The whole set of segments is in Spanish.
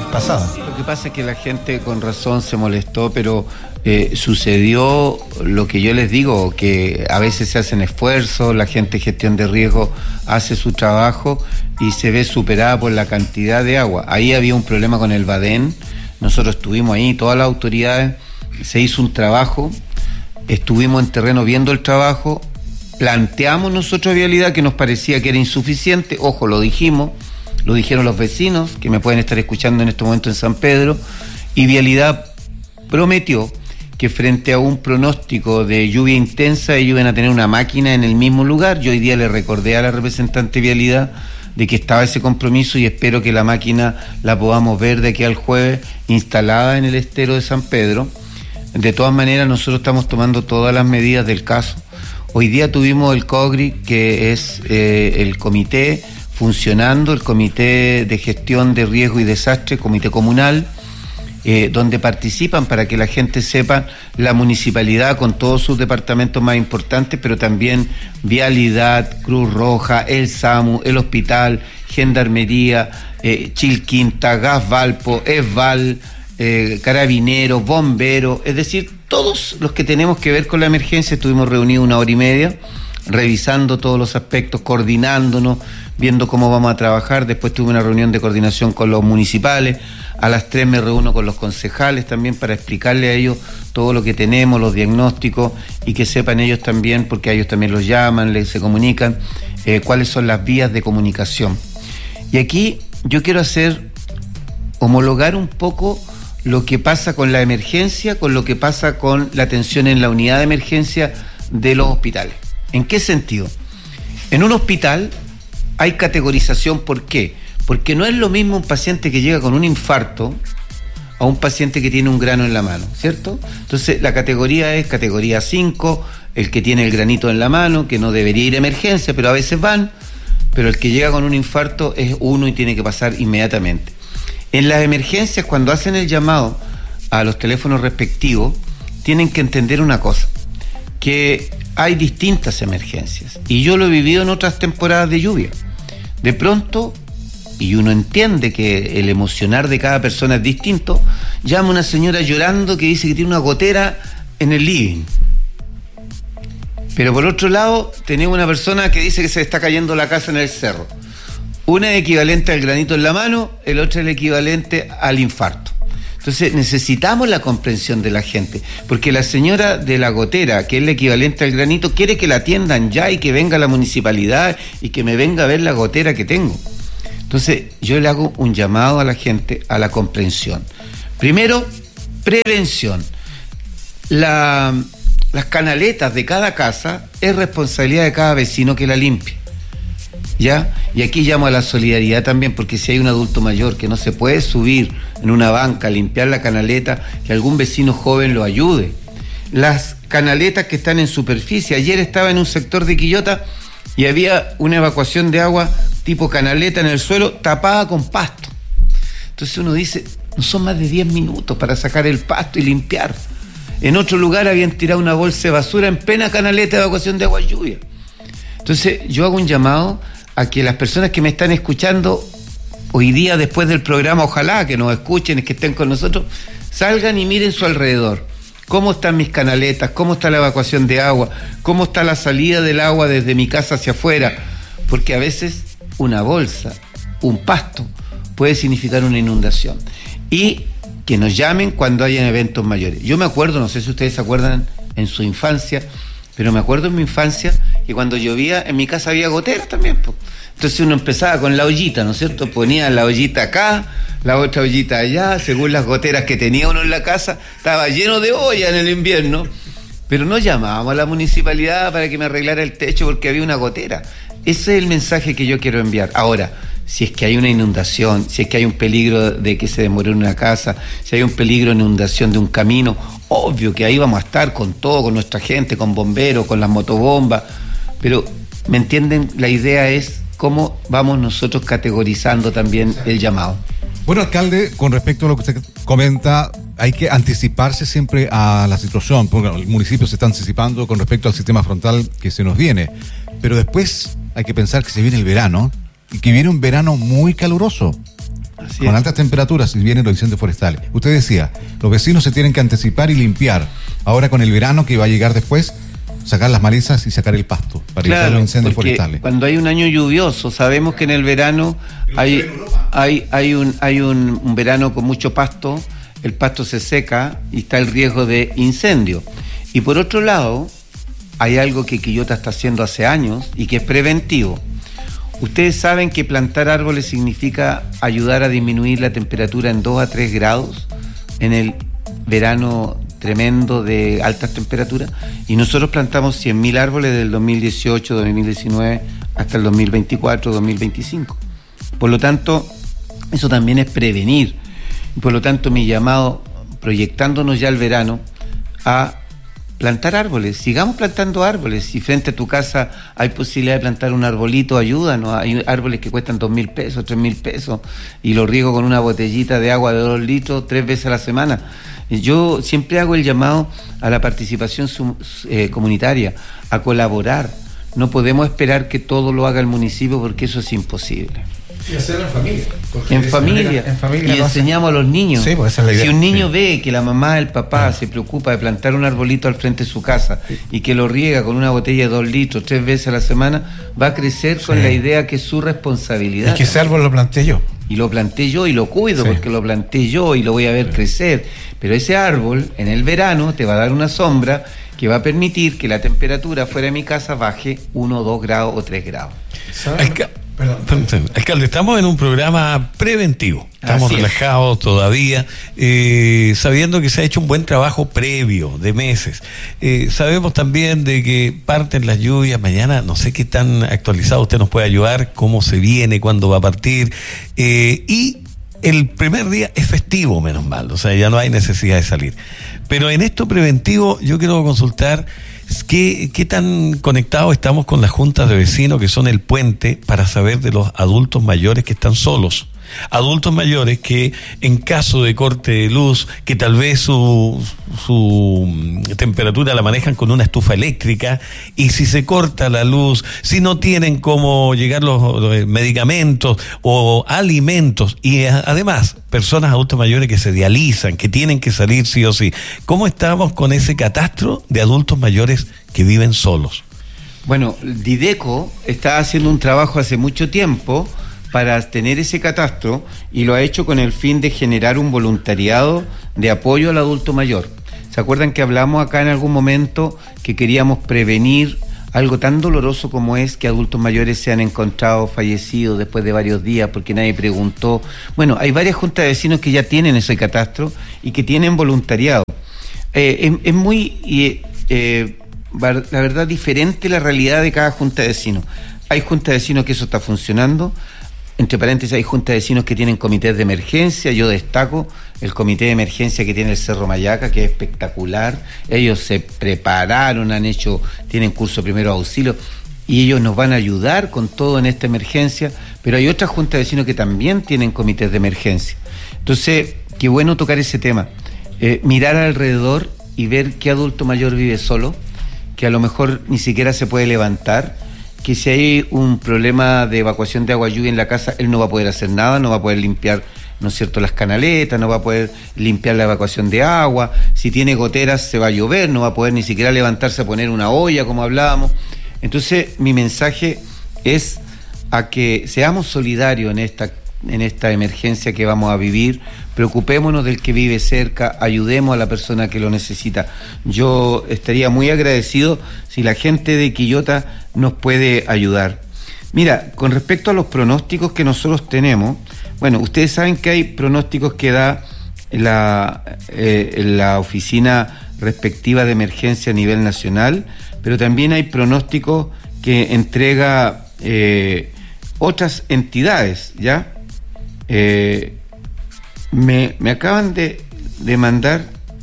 pasada. Lo que pasa es que la gente con razón se molestó, pero sucedió lo que yo les digo, que a veces se hacen esfuerzos, la gente de gestión de riesgo hace su trabajo y se ve superada por la cantidad de agua. Ahí había un problema con el Badén, nosotros estuvimos ahí, todas las autoridades, se hizo un trabajo, estuvimos en terreno viendo el trabajo, planteamos nosotros vialidad que nos parecía que era insuficiente, ojo, lo dijimos, lo dijeron los vecinos que me pueden estar escuchando en este momento en San Pedro, y vialidad prometió que frente a un pronóstico de lluvia intensa ellos iban a tener una máquina en el mismo lugar. Yo hoy día le recordé a la representante de vialidad de que estaba ese compromiso y espero que la máquina la podamos ver de aquí al jueves instalada en el estero de San Pedro. De todas maneras, nosotros estamos tomando todas las medidas del caso. Hoy día tuvimos el COGRI, que es el comité funcionando, el Comité de Gestión de Riesgo y Desastre, comité comunal, donde participan, para que la gente sepa, la municipalidad con todos sus departamentos más importantes, pero también Vialidad, Cruz Roja, el SAMU, el Hospital, Gendarmería, Chilquinta, Gas Valpo, ESVAL, Carabineros, Bomberos, es decir, todos los que tenemos que ver con la emergencia. Estuvimos reunidos 1 hora y media, revisando todos los aspectos, coordinándonos, viendo cómo vamos a trabajar. Después tuve una reunión de coordinación con los municipales. A las 3 me reúno con los concejales también para explicarle a ellos todo lo que tenemos, los diagnósticos, y que sepan ellos también, porque a ellos también los llaman, se comunican, cuáles son las vías de comunicación. Y aquí yo quiero homologar un poco lo que pasa con la emergencia, con lo que pasa con la atención en la unidad de emergencia de los hospitales. ¿En qué sentido? En un hospital hay categorización. ¿Por qué? Porque no es lo mismo un paciente que llega con un infarto a un paciente que tiene un grano en la mano, ¿cierto? Entonces la categoría es categoría 5, el que tiene el granito en la mano, que no debería ir a emergencia, pero a veces van, pero el que llega con un infarto es 1 y tiene que pasar inmediatamente. En las emergencias, cuando hacen el llamado a los teléfonos respectivos, tienen que entender una cosa, que hay distintas emergencias, y yo lo he vivido en otras temporadas de lluvia. De pronto, y uno entiende que el emocionar de cada persona es distinto, llama una señora llorando que dice que tiene una gotera en el living. Pero por otro lado, tenemos una persona que dice que se está cayendo la casa en el cerro. Una es equivalente al granito en la mano, el otro es el equivalente al infarto. Entonces necesitamos la comprensión de la gente, porque la señora de la gotera, que es el equivalente al granito, quiere que la atiendan ya y que venga la municipalidad y que me venga a ver la gotera que tengo. Entonces yo le hago un llamado a la gente a la comprensión. Primero, prevención. Las canaletas de cada casa es responsabilidad de cada vecino que la limpie, ¿ya? Y aquí llamo a la solidaridad también, porque si hay un adulto mayor que no se puede subir en una banca a limpiar la canaleta, que algún vecino joven lo ayude. Las canaletas que están en superficie, ayer estaba en un sector de Quillota y había una evacuación de agua tipo canaleta en el suelo tapada con pasto. Entonces uno dice, no son más de 10 minutos para sacar el pasto y limpiar. En otro lugar habían tirado una bolsa de basura en plena canaleta de evacuación de agua lluvia. Entonces yo hago un llamado a que las personas que me están escuchando hoy día después del programa, ojalá que nos escuchen y que estén con nosotros, salgan y miren su alrededor. ¿Cómo están mis canaletas? ¿Cómo está la evacuación de agua? ¿Cómo está la salida del agua desde mi casa hacia afuera? Porque a veces una bolsa, un pasto, puede significar una inundación. Y que nos llamen cuando hayan eventos mayores. Yo me acuerdo, no sé si ustedes se acuerdan en su infancia, pero me acuerdo en mi infancia que cuando llovía en mi casa había goteras también, pues. Entonces uno empezaba con la ollita, ¿no es cierto? Ponía la ollita acá, la otra ollita allá, según las goteras que tenía uno en la casa. Estaba lleno de olla en el invierno, pero no llamábamos a la municipalidad para que me arreglara el techo porque había una gotera. Ese es el mensaje que yo quiero enviar. Ahora, si es que hay una inundación, si es que hay un peligro de que se demore una casa, si hay un peligro de inundación de un camino, obvio que ahí vamos a estar con todo, con nuestra gente, con bomberos, con las motobombas, pero, ¿me entienden? La idea es cómo vamos nosotros categorizando también el llamado. Bueno, alcalde, con respecto a lo que usted comenta, hay que anticiparse siempre a la situación, porque el municipio se está anticipando con respecto al sistema frontal que se nos viene, pero después hay que pensar que se viene el verano, y que viene un verano muy caluroso. con altas temperaturas y vienen los incendios forestales. Usted decía, los vecinos se tienen que anticipar y limpiar. Ahora con el verano que va a llegar después, sacar las malezas y sacar el pasto para evitar los incendios forestales. Cuando hay un año lluvioso, sabemos que en el verano hay un verano con mucho pasto, el pasto se seca y está el riesgo de incendio. Y por otro lado, hay algo que Quillota está haciendo hace años y que es preventivo. Ustedes saben que plantar árboles significa ayudar a disminuir la temperatura en 2 a 3 grados en el verano tremendo de altas temperaturas, y nosotros plantamos 100.000 árboles del 2018, 2019 hasta el 2024, 2025. Por lo tanto, eso también es prevenir. Y por lo tanto, mi llamado, proyectándonos ya el verano, a plantar árboles. Sigamos plantando árboles. Si frente a tu casa hay posibilidad de plantar un arbolito, ayúdanos. Hay árboles que cuestan 2.000 pesos, 3.000 pesos, y lo riego con una botellita de agua de 2 litros 3 veces a la semana. Yo siempre hago el llamado a la participación comunitaria, a colaborar. No podemos esperar que todo lo haga el municipio, porque eso es imposible. Y hacerlo en familia. En familia y enseñamos a los niños. Sí, pues esa es la idea. Si un niño ve que la mamá, el papá se preocupa de plantar un arbolito al frente de su casa y que lo riega con una botella de 2 litros 3 veces a la semana, va a crecer con la idea que es su responsabilidad. Es que ese árbol lo planté yo. Y lo planté yo y lo cuido, porque lo planté yo y lo voy a ver crecer. Pero ese árbol en el verano te va a dar una sombra que va a permitir que la temperatura fuera de mi casa baje 1, 2 grados o 3 grados. Alcalde, estamos en un programa preventivo. Estamos relajados todavía, sabiendo que se ha hecho un buen trabajo previo de meses. Sabemos también de que parten las lluvias mañana. No sé qué tan actualizado usted nos puede ayudar, cómo se viene, cuándo va a partir. Y el primer día es festivo, menos mal. O sea, ya no hay necesidad de salir. Pero en esto preventivo yo quiero consultar ¿qué tan conectados estamos con las juntas de vecinos, que son el puente para saber de los adultos mayores que están solos? Adultos mayores que en caso de corte de luz, que tal vez su temperatura la manejan con una estufa eléctrica, y si se corta la luz, si no tienen cómo llegar los medicamentos o alimentos, y además personas adultos mayores que se dializan, que tienen que salir sí o sí. ¿Cómo estamos con ese catastro de adultos mayores que viven solos? Bueno, Dideco está haciendo un trabajo hace mucho tiempo para tener ese catastro, y lo ha hecho con el fin de generar un voluntariado de apoyo al adulto mayor. ¿Se acuerdan que hablamos acá en algún momento que queríamos prevenir algo tan doloroso como es que adultos mayores se han encontrado fallecidos después de varios días porque nadie preguntó? Bueno, hay varias juntas de vecinos que ya tienen ese catastro y que tienen voluntariado. Es muy, la verdad, diferente la realidad de cada junta de vecinos. Hay juntas de vecinos que eso está funcionando. Entre paréntesis, hay juntas de vecinos que tienen comités de emergencia. Yo destaco el comité de emergencia que tiene el Cerro Mayaca, que es espectacular. Ellos se prepararon, tienen curso de primeros auxilios, y ellos nos van a ayudar con todo en esta emergencia. Pero hay otras juntas de vecinos que también tienen comités de emergencia. Entonces, qué bueno tocar ese tema. Mirar alrededor y ver qué adulto mayor vive solo, que a lo mejor ni siquiera se puede levantar, que si hay un problema de evacuación de agua lluvia en la casa, él no va a poder hacer nada, no va a poder limpiar, ¿no es cierto?, las canaletas, no va a poder limpiar la evacuación de agua. Si tiene goteras, se va a llover, no va a poder ni siquiera levantarse a poner una olla, como hablábamos. Entonces, mi mensaje es a que seamos solidarios en esta emergencia que vamos a vivir. Preocupémonos del que vive cerca, ayudemos a la persona que lo necesita. Yo estaría muy agradecido si la gente de Quillota nos puede ayudar. Mira, con respecto a los pronósticos que nosotros tenemos, bueno, ustedes saben que hay pronósticos que da la oficina respectiva de emergencia a nivel nacional, pero también hay pronósticos que entrega otras entidades, ¿ya? Me acaban de mandar.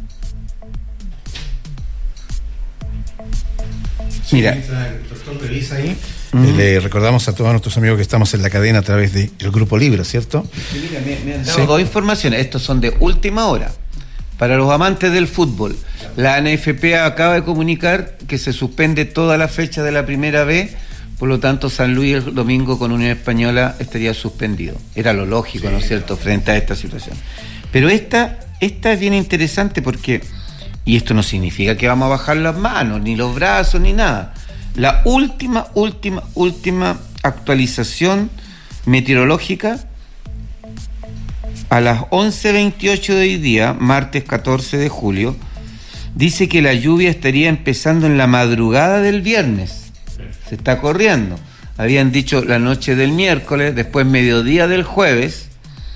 Sí, mira, el doctor revisa ahí. Le recordamos a todos nuestros amigos que estamos en la cadena a través del Grupo Libro, ¿cierto? Sí, mira, me han dado dos informaciones. Estos son de última hora. Para los amantes del fútbol, la ANFP acaba de comunicar que se suspende toda la fecha de la primera B por lo tanto San Luis el domingo con Unión Española estaría suspendido. Era lo lógico, ¿no es cierto?, frente a esta situación. Pero esta es bien interesante porque, y esto no significa que vamos a bajar las manos, ni los brazos, ni nada. La última actualización meteorológica a las 11:28 de hoy día, martes 14 de julio, dice que la lluvia estaría empezando en la madrugada del viernes. Se está corriendo. Habían dicho la noche del miércoles, después mediodía del jueves,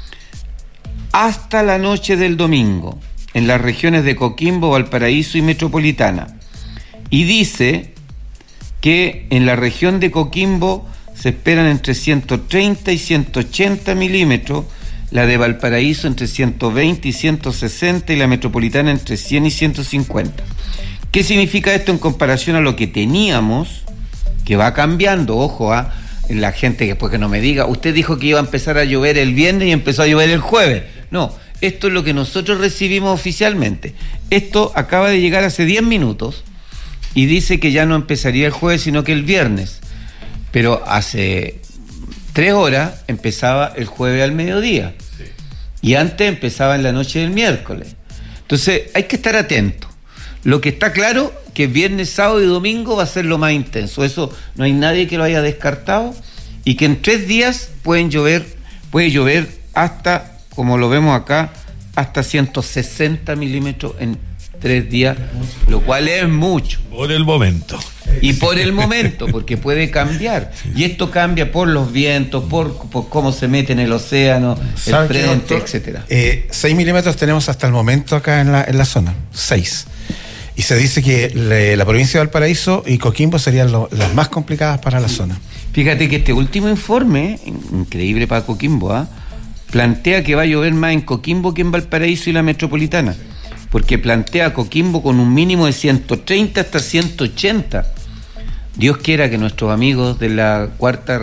hasta la noche del domingo, en las regiones de Coquimbo, Valparaíso y Metropolitana. Y dice que en la región de Coquimbo se esperan entre 130 y 180 milímetros, la de Valparaíso entre 120 y 160 y la metropolitana entre 100 y 150. ¿Qué significa esto en comparación a lo que teníamos, que va cambiando? Ojo, la gente que después que no me diga, usted dijo que iba a empezar a llover el viernes y empezó a llover el jueves. No, esto es lo que nosotros recibimos oficialmente. Esto acaba de llegar hace 10 minutos y dice que ya no empezaría el jueves, sino que el viernes. Pero hace 3 horas empezaba el jueves al mediodía. Sí. Y antes empezaba en la noche del miércoles. Entonces hay que estar atento. Lo que está claro que viernes, sábado y domingo va a ser lo más intenso. Eso no hay nadie que lo haya descartado. Y que en 3 días puede llover hasta, como lo vemos acá, hasta 160 milímetros en 3 días, lo cual es mucho. Por el momento. Y por el momento, porque puede cambiar. Y esto cambia por los vientos, por cómo se mete en el océano, el frente, etcétera. 6 milímetros tenemos hasta el momento acá en la zona, 6. Y se dice que la provincia de Valparaíso y Coquimbo serían las más complicadas para la zona. Fíjate que este último informe, increíble para Coquimbo, plantea que va a llover más en Coquimbo que en Valparaíso y la metropolitana, porque plantea Coquimbo con un mínimo de 130 hasta 180. Dios quiera que nuestros amigos de la cuarta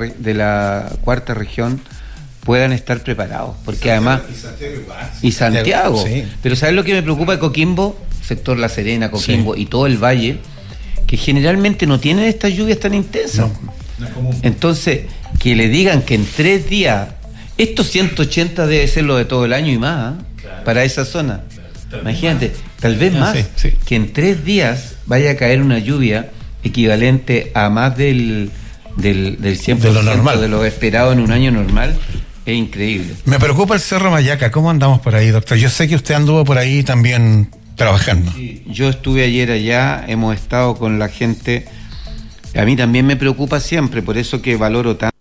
región puedan estar preparados, porque además y Santiago, sí. Pero ¿sabes lo que me preocupa de Coquimbo? Sector La Serena, Coquimbo, sí, y todo el valle, que generalmente no tienen estas lluvias tan intensas. No es común. Entonces, que le digan que en 3 días, estos 180 debe ser lo de todo el año y más, claro, para esa zona. Claro, imagínate, tal vez más, sí. Que en 3 días vaya a caer una lluvia equivalente a más del 100% de lo normal, de lo esperado en un año normal. Es increíble. Me preocupa el Cerro Mayaca. ¿Cómo andamos por ahí, doctor? Yo sé que usted anduvo por ahí también trabajando. Sí, yo estuve ayer allá, hemos estado con la gente. A mí también me preocupa siempre, por eso que valoro tanto